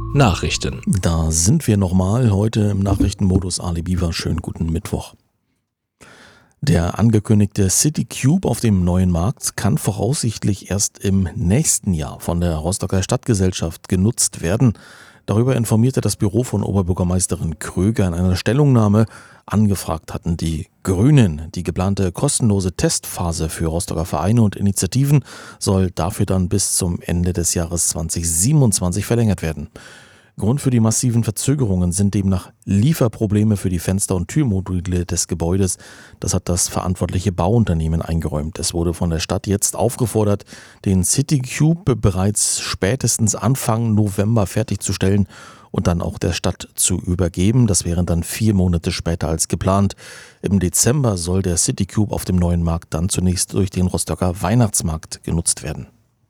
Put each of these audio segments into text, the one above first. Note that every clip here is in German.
Nachrichten. Da sind wir nochmal heute im Nachrichtenmodus. Ali Biwa, schönen guten Mittwoch. Der angekündigte City Cube auf dem neuen Markt kann voraussichtlich erst im nächsten Jahr von der Rostocker Stadtgesellschaft genutzt werden. Darüber informierte das Büro von Oberbürgermeisterin Kröger in einer Stellungnahme. Angefragt hatten die Grünen. Die geplante kostenlose Testphase für Rostocker Vereine und Initiativen soll dafür dann bis zum Ende des Jahres 2027 verlängert werden. Grund für die massiven Verzögerungen sind demnach Lieferprobleme für die Fenster- und Türmodule des Gebäudes. Das hat das verantwortliche Bauunternehmen eingeräumt. Es wurde von der Stadt jetzt aufgefordert, den City Cube bereits spätestens Anfang November fertigzustellen und dann auch der Stadt zu übergeben. Das wären dann 4 Monate später als geplant. Im Dezember soll der City Cube auf dem neuen Markt dann zunächst durch den Rostocker Weihnachtsmarkt genutzt werden.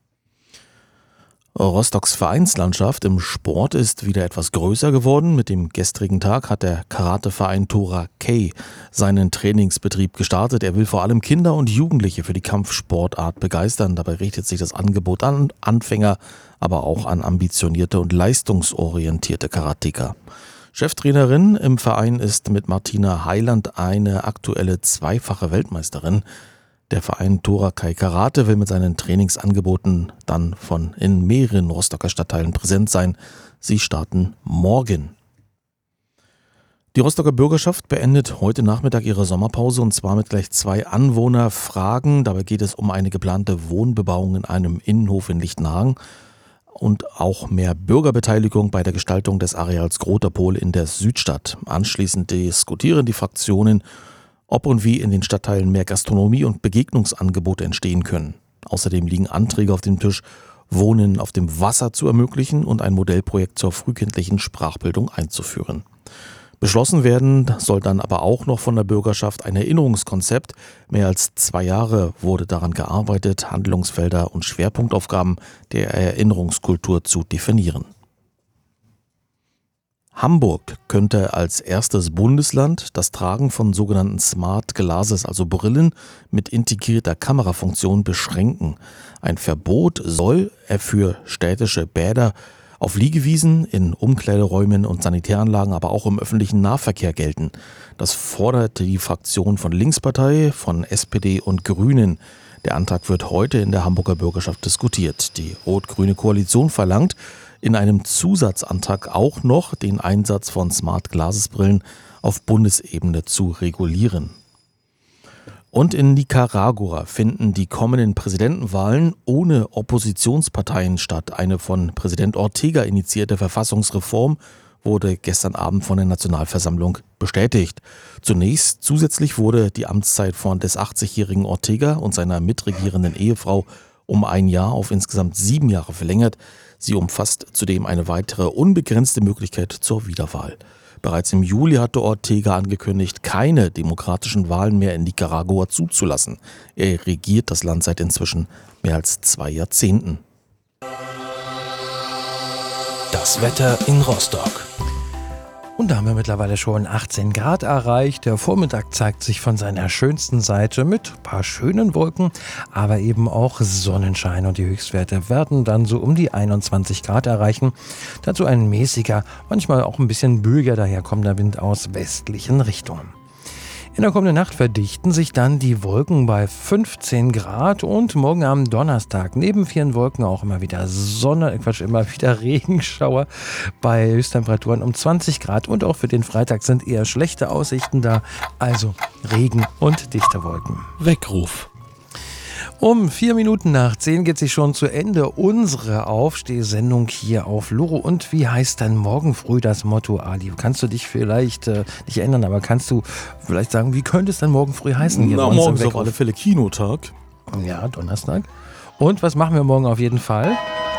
Rostocks Vereinslandschaft im Sport ist wieder etwas größer geworden. Mit dem gestrigen Tag hat der Karateverein Tora Kei seinen Trainingsbetrieb gestartet. Er will vor allem Kinder und Jugendliche für die Kampfsportart begeistern. Dabei richtet sich das Angebot an Anfänger, aber auch an ambitionierte und leistungsorientierte Karateka. Cheftrainerin im Verein ist mit Martina Heiland eine aktuelle 2-fache Weltmeisterin. Der Verein Tora Kei Karate will mit seinen Trainingsangeboten dann in mehreren Rostocker Stadtteilen präsent sein. Sie starten morgen. Die Rostocker Bürgerschaft beendet heute Nachmittag ihre Sommerpause und zwar mit gleich 2 Anwohnerfragen. Dabei geht es um eine geplante Wohnbebauung in einem Innenhof in Lichtenhagen und auch mehr Bürgerbeteiligung bei der Gestaltung des Areals Groterpol in der Südstadt. Anschließend diskutieren die Fraktionen, ob und wie in den Stadtteilen mehr Gastronomie und Begegnungsangebote entstehen können. Außerdem liegen Anträge auf dem Tisch, Wohnen auf dem Wasser zu ermöglichen und ein Modellprojekt zur frühkindlichen Sprachbildung einzuführen. Beschlossen werden soll dann aber auch noch von der Bürgerschaft ein Erinnerungskonzept. Mehr als 2 Jahre wurde daran gearbeitet, Handlungsfelder und Schwerpunktaufgaben der Erinnerungskultur zu definieren. Hamburg könnte als erstes Bundesland das Tragen von sogenannten Smart Glasses, also Brillen mit integrierter Kamerafunktion, beschränken. Ein Verbot soll für städtische Bäder auf Liegewiesen, in Umkleideräumen und Sanitäranlagen, aber auch im öffentlichen Nahverkehr gelten. Das forderte die Fraktion von Linkspartei, von SPD und Grünen. Der Antrag wird heute in der Hamburger Bürgerschaft diskutiert. Die rot-grüne Koalition verlangt in einem Zusatzantrag auch noch den Einsatz von Smart Glasses Brillen auf Bundesebene zu regulieren. Und in Nicaragua finden die kommenden Präsidentenwahlen ohne Oppositionsparteien statt. Eine von Präsident Ortega initiierte Verfassungsreform wurde gestern Abend von der Nationalversammlung bestätigt. Zusätzlich wurde die Amtszeit des 80-jährigen Ortega und seiner mitregierenden Ehefrau um 1 Jahr auf insgesamt 7 Jahre verlängert. Sie umfasst zudem eine weitere unbegrenzte Möglichkeit zur Wiederwahl. Bereits im Juli hatte Ortega angekündigt, keine demokratischen Wahlen mehr in Nicaragua zuzulassen. Er regiert das Land seit inzwischen mehr als 2 Jahrzehnten. Das Wetter in Rostock. Und da haben wir mittlerweile schon 18 Grad erreicht. Der Vormittag zeigt sich von seiner schönsten Seite mit ein paar schönen Wolken, aber eben auch Sonnenschein. Und die Höchstwerte werden dann so um die 21 Grad erreichen. Dazu ein mäßiger, manchmal auch ein bisschen böiger daherkommender Wind aus westlichen Richtungen. In der kommenden Nacht verdichten sich dann die Wolken bei 15 Grad und morgen am Donnerstag neben vielen Wolken auch immer wieder Regenschauer bei Höchsttemperaturen um 20 Grad und auch für den Freitag sind eher schlechte Aussichten da, also Regen und dichte Wolken. Weckruf. Um 10:04 geht sich schon zu Ende unsere Aufstehsendung hier auf Loro. Und wie heißt dann morgen früh das Motto, Ali? Kannst du dich vielleicht nicht ändern, aber kannst du vielleicht sagen, wie könnte es dann morgen früh heißen? Hier Na, morgen ist auf alle Fälle Kinotag. Ja, Donnerstag. Und was machen wir morgen auf jeden Fall?